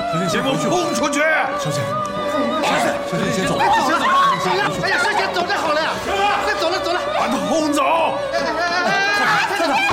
给我轰出去！ 小姐，小姐，你先走。 哎呀，先走就好了呀！快走了，走了， 把他轰走！